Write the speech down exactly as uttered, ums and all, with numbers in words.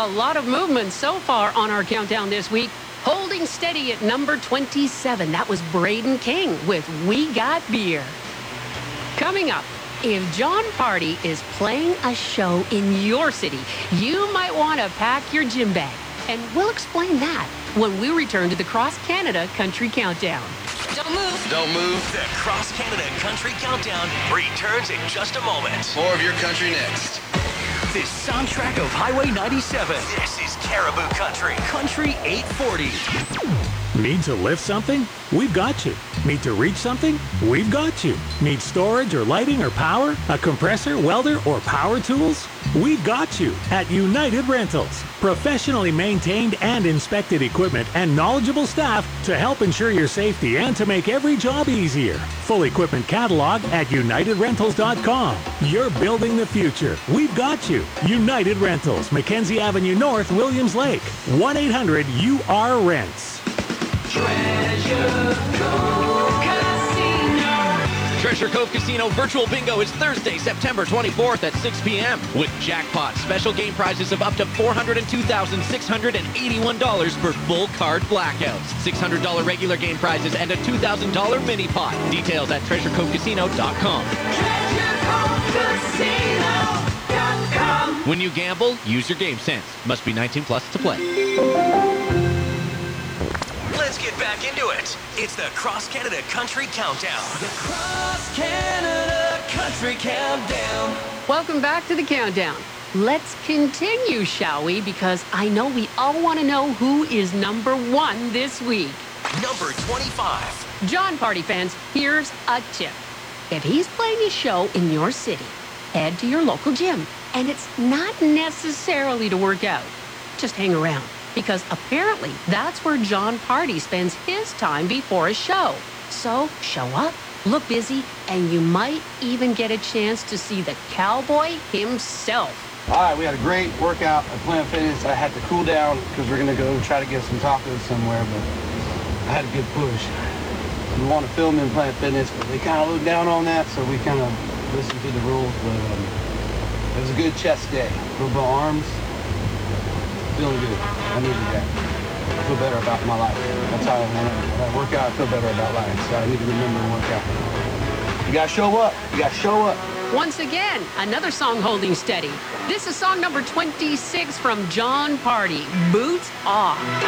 A lot of movement so far on our countdown this week. Holding steady at number twenty-seven, that was Braden King with We Got Beer. Coming up, if Jon Pardi is playing a show in your city, you might want to pack your gym bag. And we'll explain that when we return to the Cross Canada Country Countdown. Don't move. Don't move. The Cross Canada Country Countdown returns in just a moment. More of your country next. This soundtrack of Highway ninety-seven. This is Caribou Country. Country eight forty. Need to lift something? We've got you. Need to reach something? We've got you. Need storage or lighting or power? A compressor, welder, or power tools? We've got you at United Rentals. Professionally maintained and inspected equipment and knowledgeable staff to help ensure your safety and to make every job easier. Full equipment catalog at united rentals dot com. You're building the future. We've got you. United Rentals, Mackenzie Avenue North, Williams Lake. one eight hundred U R rents. Treasure Cove Casino. Treasure Cove Casino Virtual Bingo is Thursday, September twenty-fourth at six p m with jackpots, special game prizes of up to four hundred two thousand six hundred eighty-one dollars for full card blackouts, six hundred dollars regular game prizes, and a two thousand dollars mini pot. Details at treasure cove casino dot com. treasure cove casino dot com. When you gamble, use your game sense. Must be nineteen plus to play. Let's get back into it. It's the Cross Canada Country Countdown. The Cross Canada Country Countdown. Welcome back to the countdown. Let's continue, shall we? Because I know we all want to know who is number one this week. Number twenty-five. Jon Pardi fans, here's a tip. If he's playing a show in your city, head to your local gym. And it's not necessarily to work out. Just hang around. Because apparently that's where Jon Pardi spends his time before a show. So show up, look busy, and you might even get a chance to see the cowboy himself. All right, we had a great workout at Planet Fitness. I had to cool down because we're going to go try to get some tacos somewhere, but I had a good push. We want to film in Planet Fitness, but they kind of look down on that, so we kind of listened to the rules. But um, it was a good chest day. Little arms. Feeling good. I needed that. I feel better about my life. That's how I, when I, when I work out, I feel better about life. So I need to remember to work out. You gotta show up. You gotta show up. Once again, another song holding steady. This is song number twenty-six from Jon Pardi, Boots Off.